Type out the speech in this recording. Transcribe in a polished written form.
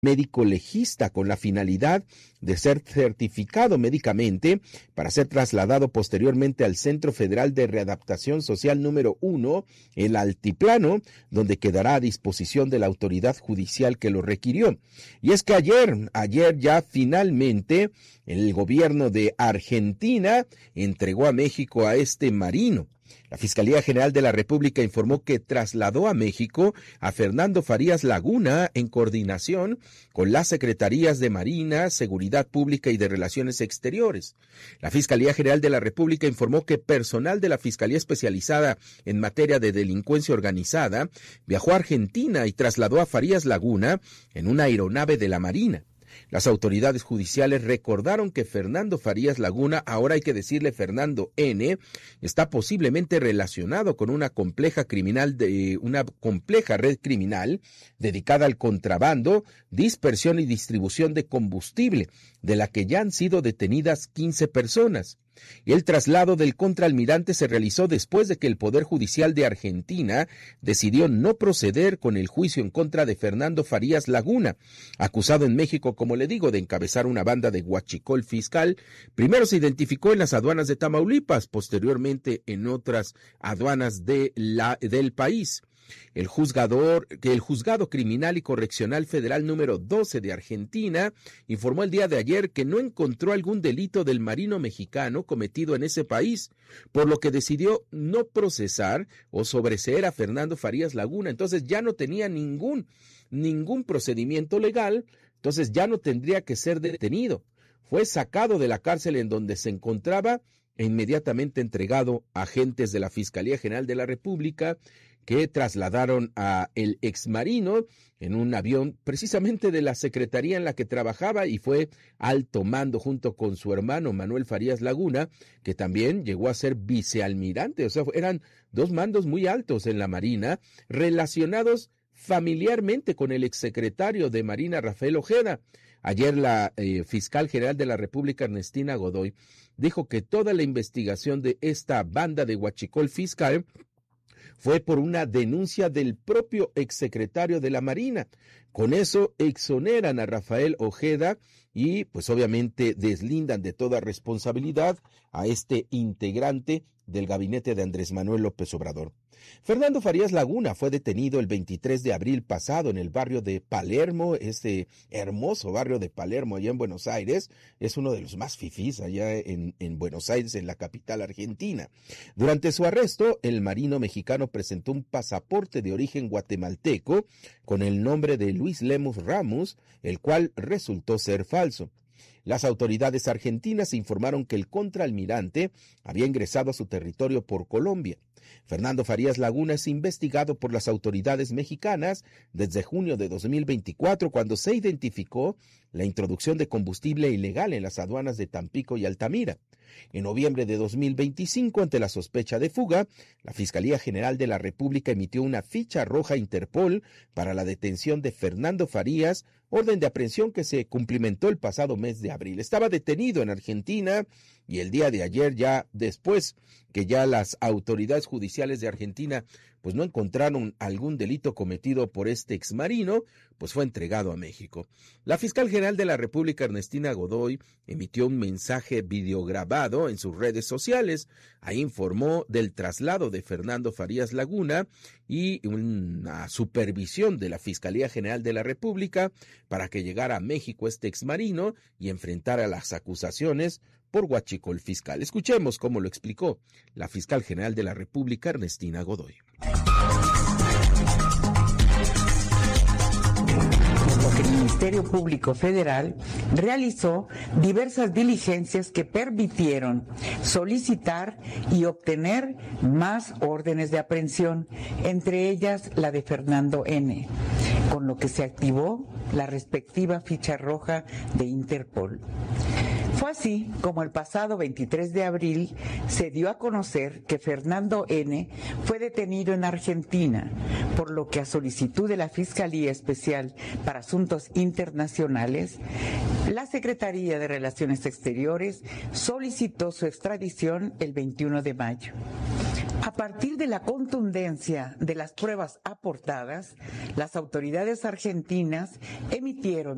médico legista con la finalidad de ser certificado médicamente para ser trasladado posteriormente al Centro Federal de Readaptación Social número 1, el Altiplano, donde quedará a disposición de la autoridad judicial que lo requirió. Y es que ayer ya finalmente el gobierno de Argentina entregó a México a este marino. La Fiscalía General de la República informó que trasladó a México a Fernando Farías Laguna en coordinación con las Secretarías de Marina, Seguridad Pública y de Relaciones Exteriores. La Fiscalía General de la República informó que personal de la Fiscalía Especializada en materia de delincuencia organizada viajó a Argentina y trasladó a Farías Laguna en una aeronave de la Marina. Las autoridades judiciales recordaron que Fernando Farías Laguna, ahora hay que decirle Fernando N., está posiblemente relacionado con una compleja red criminal dedicada al contrabando, dispersión y distribución de combustible, de la que ya han sido detenidas 15 personas. El traslado del contraalmirante se realizó después de que el Poder Judicial de Argentina decidió no proceder con el juicio en contra de Fernando Farías Laguna, acusado en México, como le digo, de encabezar una banda de huachicol fiscal. Primero se identificó en las aduanas de Tamaulipas, posteriormente en otras aduanas del país. El Juzgado Criminal y Correccional Federal número 12 de Argentina informó el día de ayer que no encontró algún delito del marino mexicano cometido en ese país, por lo que decidió no procesar o sobreseer a Fernando Farías Laguna. Entonces ya no tenía ningún procedimiento legal, entonces ya no tendría que ser detenido. Fue sacado de la cárcel en donde se encontraba e inmediatamente entregado a agentes de la Fiscalía General de la República, que trasladaron a el exmarino en un avión precisamente de la secretaría en la que trabajaba, y fue alto mando junto con su hermano Manuel Farías Laguna, que también llegó a ser vicealmirante. O sea, eran dos mandos muy altos en la Marina, relacionados familiarmente con el exsecretario de Marina, Rafael Ojeda. Ayer la fiscal general de la República, Ernestina Godoy, dijo que toda la investigación de esta banda de huachicol fiscal fue por una denuncia del propio exsecretario de la Marina. Con eso exoneran a Rafael Ojeda y pues obviamente deslindan de toda responsabilidad a este integrante del gabinete de Andrés Manuel López Obrador. Fernando Farías Laguna fue detenido el 23 de abril pasado en el barrio de Palermo, este hermoso barrio de Palermo allá en Buenos Aires. Es uno de los más fifís allá en Buenos Aires, en la capital argentina. Durante su arresto, el marino mexicano presentó un pasaporte de origen guatemalteco con el nombre de Luis Lemus Ramos, el cual resultó ser falso. Las autoridades argentinas informaron que el contraalmirante había ingresado a su territorio por Colombia. Fernando Farías Laguna es investigado por las autoridades mexicanas desde junio de 2024, cuando se identificó la introducción de combustible ilegal en las aduanas de Tampico y Altamira. En noviembre de 2025, ante la sospecha de fuga, la Fiscalía General de la República emitió una ficha roja a Interpol para la detención de Fernando Farías, orden de aprehensión que se cumplimentó el pasado mes de abril. Estaba detenido en Argentina y el día de ayer, ya después que ya las autoridades judiciales de Argentina pues no encontraron algún delito cometido por este exmarino, pues fue entregado a México. La fiscal general de la República, Ernestina Godoy, emitió un mensaje videograbado en sus redes sociales. Ahí informó del traslado de Fernando Farías Laguna y una supervisión de la Fiscalía General de la República para que llegara a México este exmarino y enfrentara las acusaciones por huachicol fiscal. Escuchemos cómo lo explicó la fiscal general de la República, Ernestina Godoy. El Ministerio Público Federal realizó diversas diligencias que permitieron solicitar y obtener más órdenes de aprehensión, entre ellas la de Fernando N., con lo que se activó la respectiva ficha roja de Interpol. Fue así como el pasado 23 de abril se dio a conocer que Fernando N. fue detenido en Argentina, por lo que a solicitud de la Fiscalía Especial para Asuntos Internacionales, la Secretaría de Relaciones Exteriores solicitó su extradición el 21 de mayo. A partir de la contundencia de las pruebas aportadas, las autoridades argentinas emitieron